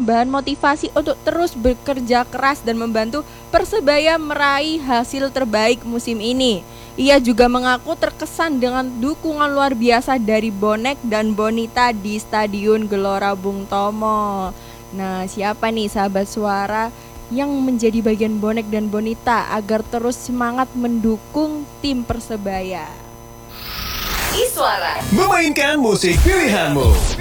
tambahan motivasi untuk terus bekerja keras dan membantu Persebaya meraih hasil terbaik musim ini. Ia juga mengaku terkesan dengan dukungan luar biasa dari bonek dan bonita di Stadion Gelora Bung Tomo. Nah, siapa nih sahabat suara yang menjadi bagian bonek dan bonita agar terus semangat mendukung tim Persebaya? Iswara memainkan musik pilihanmu.